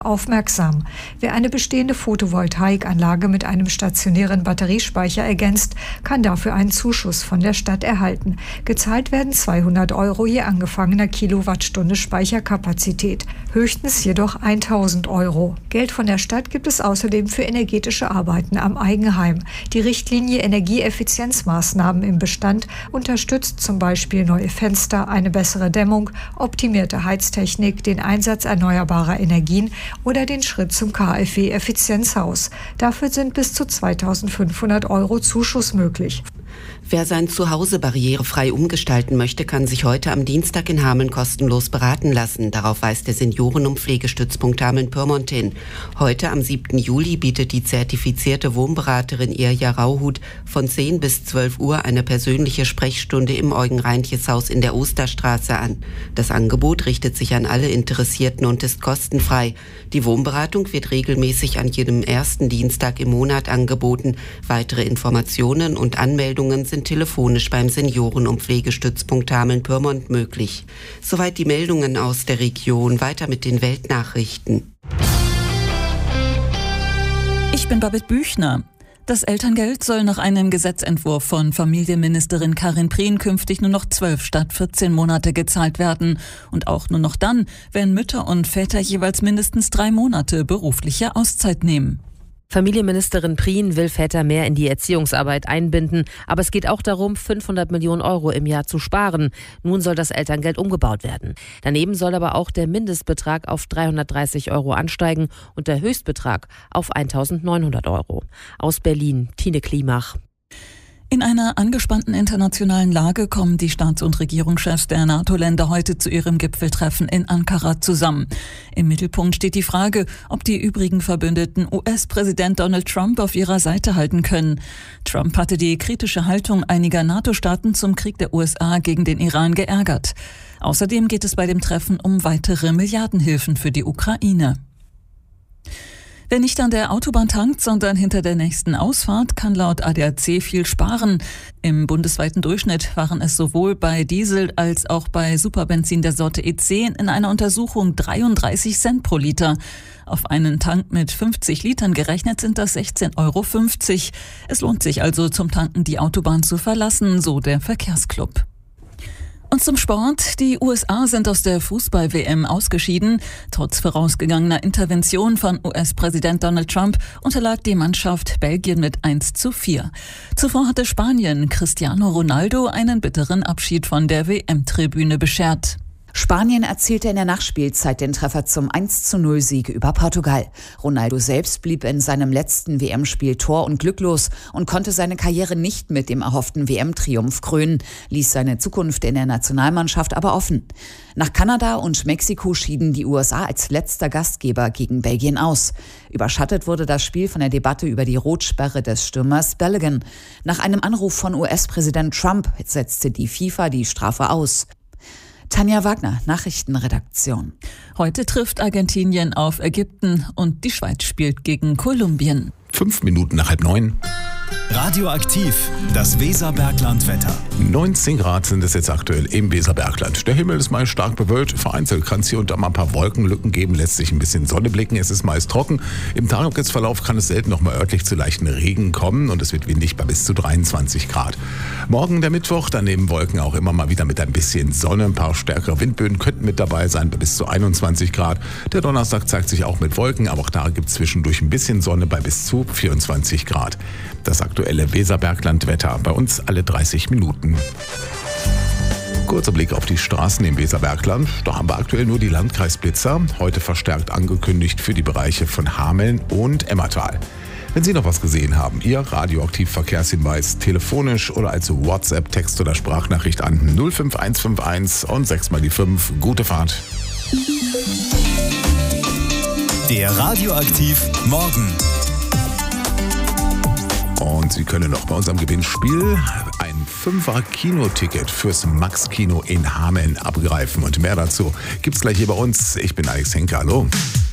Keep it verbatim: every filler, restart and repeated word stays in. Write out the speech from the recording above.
Aufmerksam. Wer eine bestehende Photovoltaikanlage mit einem stationären Batteriespeicher ergänzt, kann dafür einen Zuschuss von der Stadt erhalten. Gezahlt werden zweihundert Euro je angefangener Kilowattstunde Speicherkapazität, höchstens jedoch tausend Euro. Geld von der Stadt gibt es außerdem für energetische Arbeiten am Eigenheim. Die Richtlinie Energieeffizienzmaßnahmen im Bestand unterstützt zum Beispiel neue Fenster, eine bessere Dämmung, optimierte Heiztechnik, den Einsatz erneuerbarer Energien oder den Schritt zum KfW-Effizienzhaus. Dafür sind bis zu zweitausendfünfhundert Euro Zuschuss möglich. Wer sein Zuhause barrierefrei umgestalten möchte, kann sich heute am Dienstag in Hameln kostenlos beraten lassen. Darauf weist der Senioren- und Pflegestützpunkt Hameln-Pyrmont hin. Heute am siebten Juli bietet die zertifizierte Wohnberaterin Irja Rauhut von zehn bis zwölf Uhr eine persönliche Sprechstunde im Eugen-Reintjes-Haus in der Osterstraße an. Das Angebot richtet sich an alle Interessierten und ist kostenfrei. Die Wohnberatung wird regelmäßig an jedem ersten Dienstag im Monat angeboten. Weitere Informationen und Anmeldungen sind telefonisch beim Senioren- und Pflegestützpunkt Hameln-Pyrmont möglich. Soweit die Meldungen aus der Region. Weiter mit den Weltnachrichten. Ich bin Babette Büchner. Das Elterngeld soll nach einem Gesetzentwurf von Familienministerin Karin Prien künftig nur noch zwölf statt vierzehn Monate gezahlt werden. Und auch nur noch dann, wenn Mütter und Väter jeweils mindestens drei Monate berufliche Auszeit nehmen. Familienministerin Prien will Väter mehr in die Erziehungsarbeit einbinden, aber es geht auch darum, fünfhundert Millionen Euro im Jahr zu sparen. Nun soll das Elterngeld umgebaut werden. Daneben soll aber auch der Mindestbetrag auf dreihundertdreißig Euro ansteigen und der Höchstbetrag auf eintausendneunhundert Euro. Aus Berlin, Tine Klimach. In einer angespannten internationalen Lage kommen die Staats- und Regierungschefs der NATO-Länder heute zu ihrem Gipfeltreffen in Ankara zusammen. Im Mittelpunkt steht die Frage, ob die übrigen Verbündeten U S-Präsident Donald Trump auf ihrer Seite halten können. Trump hatte die kritische Haltung einiger NATO-Staaten zum Krieg der U S A gegen den Iran geärgert. Außerdem geht es bei dem Treffen um weitere Milliardenhilfen für die Ukraine. Wer nicht an der Autobahn tankt, sondern hinter der nächsten Ausfahrt, kann laut A D A C viel sparen. Im bundesweiten Durchschnitt waren es sowohl bei Diesel als auch bei Superbenzin der Sorte E zehn in einer Untersuchung dreiunddreißig Cent pro Liter. Auf einen Tank mit fünfzig Litern gerechnet sind das sechzehn Euro fünfzig. Es lohnt sich also zum Tanken die Autobahn zu verlassen, so der Verkehrsclub. Und zum Sport. Die U S A sind aus der Fußball-W M ausgeschieden. Trotz vorausgegangener Intervention von U S-Präsident Donald Trump unterlag die Mannschaft Belgien mit eins zu vier. Zuvor hatte Spanien Cristiano Ronaldo einen bitteren Abschied von der W M-Tribüne beschert. Spanien erzielte in der Nachspielzeit den Treffer zum eins zu null Sieg über Portugal. Ronaldo selbst blieb in seinem letzten W M-Spiel tor- und glücklos und konnte seine Karriere nicht mit dem erhofften W M-Triumph krönen, ließ seine Zukunft in der Nationalmannschaft aber offen. Nach Kanada und Mexiko schieden die U S A als letzter Gastgeber gegen Belgien aus. Überschattet wurde das Spiel von der Debatte über die Rotsperre des Stürmers Balogun. Nach einem Anruf von U S-Präsident Trump setzte die FIFA die Strafe aus. Tanja Wagner, Nachrichtenredaktion. Heute trifft Argentinien auf Ägypten und die Schweiz spielt gegen Kolumbien. Fünf Minuten nach halb neun. Radioaktiv, das Weserbergland-Wetter. neunzehn Grad sind es jetzt aktuell im Weserbergland. Der Himmel ist meist stark bewölkt, vereinzelt kann es hier und da mal ein paar Wolkenlücken geben, lässt sich ein bisschen Sonne blicken, es ist meist trocken. Im Tagesverlauf kann es selten noch mal örtlich zu leichten Regen kommen und es wird windig bei bis zu dreiundzwanzig Grad. Morgen der Mittwoch, daneben Wolken auch immer mal wieder mit ein bisschen Sonne, ein paar stärkere Windböen könnten mit dabei sein bei bis zu einundzwanzig Grad. Der Donnerstag zeigt sich auch mit Wolken, aber auch da gibt es zwischendurch ein bisschen Sonne bei bis zu vierundzwanzig Grad. Das aktuelle Weserbergland-Wetter bei uns alle dreißig Minuten. Kurzer Blick auf die Straßen im Weserbergland. Da haben wir aktuell nur die Landkreisblitzer, heute verstärkt angekündigt für die Bereiche von Hameln und Emmertal. Wenn Sie noch was gesehen haben, Ihr Radioaktiv-Verkehrshinweis telefonisch oder als WhatsApp, Text- oder Sprachnachricht an null fünf eins fünf eins und sechs mal die fünf. Gute Fahrt. Der Radioaktiv Morgen. Und Sie können noch bei unserem Gewinnspiel ein Fünfer-Kino-Ticket fürs Max-Kino in Hameln abgreifen. Und mehr dazu gibt's gleich hier bei uns. Ich bin Alex Henke, hallo.